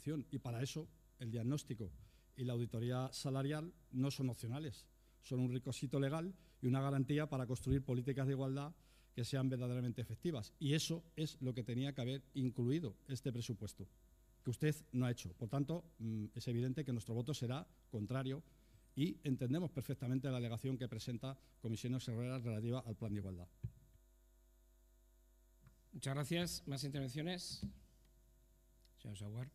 alegación. Y para eso el diagnóstico y la auditoría salarial no son opcionales, son un requisito legal y una garantía para construir políticas de igualdad que sean verdaderamente efectivas. Y eso es lo que tenía que haber incluido este presupuesto, que usted no ha hecho. Por tanto, es evidente que nuestro voto será contrario y entendemos perfectamente la alegación que presenta Comisiones Obreras relativa al Plan de Igualdad. Muchas gracias. ¿Más intervenciones? Señor Saguar.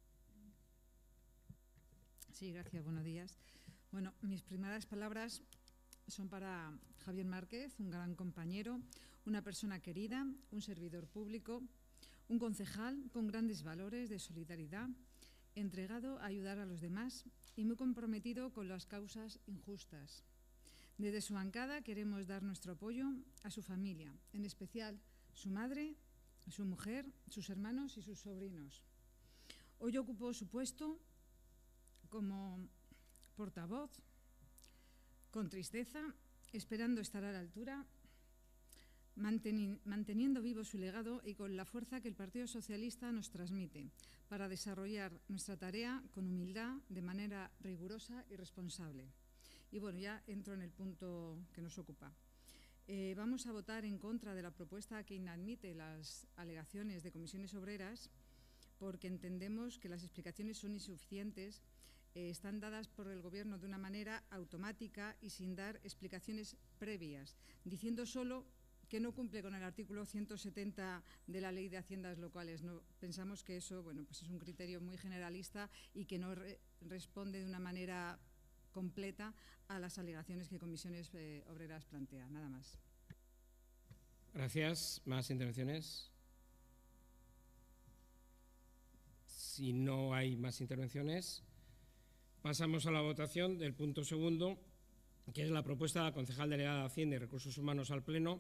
Sí, gracias. Buenos días. Bueno, mis primeras palabras son para Javier Márquez, un gran compañero, una persona querida, un servidor público, un concejal con grandes valores de solidaridad, entregado a ayudar a los demás y muy comprometido con las causas injustas. Desde su bancada queremos dar nuestro apoyo a su familia, en especial su madre, su mujer, sus hermanos y sus sobrinos. Hoy ocupo su puesto como portavoz, con tristeza, esperando estar a la altura, manteniendo vivo su legado y con la fuerza que el Partido Socialista nos transmite para desarrollar nuestra tarea con humildad, de manera rigurosa y responsable. Y bueno, ya entro en el punto que nos ocupa. Vamos a votar en contra de la propuesta que inadmite las alegaciones de Comisiones Obreras porque entendemos que las explicaciones son insuficientes, están dadas por el Gobierno de una manera automática y sin dar explicaciones previas, diciendo solo que no cumple con el artículo 170 de la Ley de Haciendas Locales. No, pensamos que eso pues es un criterio muy generalista y que no responde de una manera completa a las alegaciones que Comisiones Obreras plantea. Nada más. Gracias. ¿Más intervenciones? Si no hay más intervenciones, pasamos a la votación del punto segundo, que es la propuesta de la concejal delegada de Hacienda y Recursos Humanos al Pleno.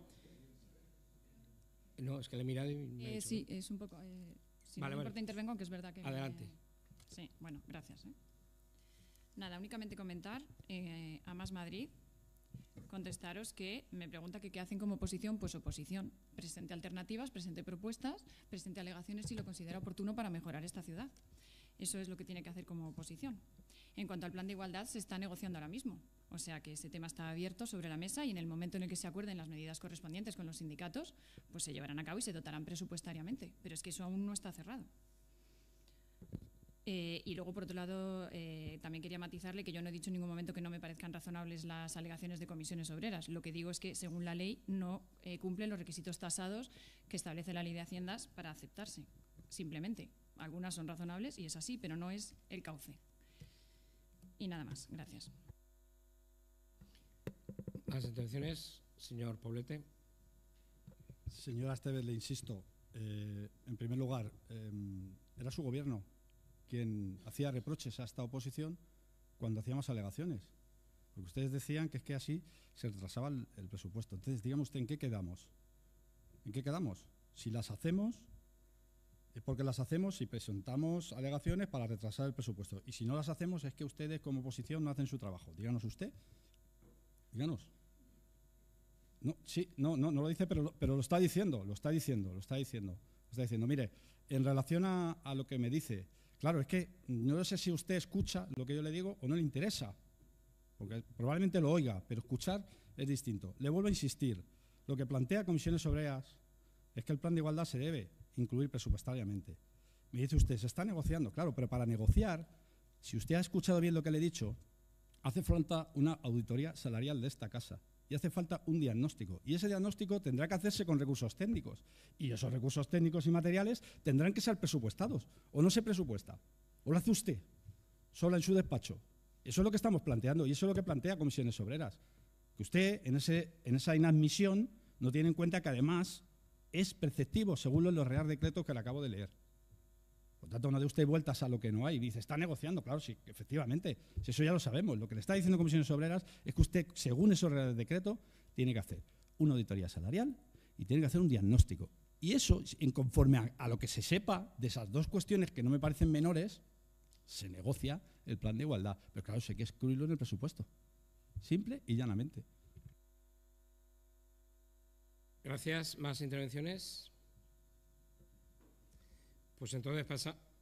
No, es que le he mirado y me ha dicho, sí, es un poco… si vale, no me importa, intervengo, aunque es verdad que… Adelante. Sí, bueno, gracias. Nada, únicamente comentar a Más Madrid, contestaros que me pregunta que qué hacen como oposición. Pues oposición, presente alternativas, presente propuestas, presente alegaciones si lo considera oportuno para mejorar esta ciudad. Eso es lo que tiene que hacer como oposición. En cuanto al plan de igualdad, se está negociando ahora mismo. O sea que ese tema está abierto sobre la mesa y en el momento en el que se acuerden las medidas correspondientes con los sindicatos, pues se llevarán a cabo y se dotarán presupuestariamente. Pero es que eso aún no está cerrado. Y luego, por otro lado, también quería matizarle que yo no he dicho en ningún momento que no me parezcan razonables las alegaciones de Comisiones Obreras. Lo que digo es que, según la ley, no cumplen los requisitos tasados que establece la Ley de Haciendas para aceptarse. Simplemente, algunas son razonables y es así, pero no es el cauce. Y nada más. Gracias. ¿Más intervenciones? Señor Poblete. Señora Esteves, le insisto, en primer lugar, era su gobierno quien hacía reproches a esta oposición cuando hacíamos alegaciones. Porque ustedes decían que es que así se retrasaba el presupuesto. Entonces, dígame usted, ¿en qué quedamos? ¿En qué quedamos? Si las hacemos, es porque las hacemos y presentamos alegaciones para retrasar el presupuesto. Y si no las hacemos, es que ustedes como oposición no hacen su trabajo. Díganos usted. Díganos. No, sí, no lo dice, pero lo está diciendo, lo está diciendo. Mire, en relación a lo que me dice, claro, es que no sé si usted escucha lo que yo le digo o no le interesa, porque probablemente lo oiga, pero escuchar es distinto. Le vuelvo a insistir, lo que plantea Comisiones Obreras es que el plan de igualdad se debe incluir presupuestariamente. Me dice usted, se está negociando, claro, pero para negociar, si usted ha escuchado bien lo que le he dicho, hace falta una auditoría salarial de esta casa. Y hace falta un diagnóstico. Y ese diagnóstico tendrá que hacerse con recursos técnicos. Y esos recursos técnicos y materiales tendrán que ser presupuestados. O no se presupuesta. O lo hace usted, sola en su despacho. Eso es lo que estamos planteando y eso es lo que plantea Comisiones Obreras. Que usted, en esa inadmisión, no tiene en cuenta que además es perceptivo, según los Real Decretos que le acabo de leer. Por tanto, no dé usted vueltas a lo que no hay. Dice, está negociando. Claro, sí, efectivamente. Si eso ya lo sabemos. Lo que le está diciendo Comisiones Obreras es que usted, según esos Real Decretos, tiene que hacer una auditoría salarial y tiene que hacer un diagnóstico. Y eso, en conforme a lo que se sepa de esas dos cuestiones que no me parecen menores, se negocia el plan de igualdad. Pero claro, eso hay que excluirlo en el presupuesto. Simple y llanamente. Gracias. ¿Más intervenciones? Pues entonces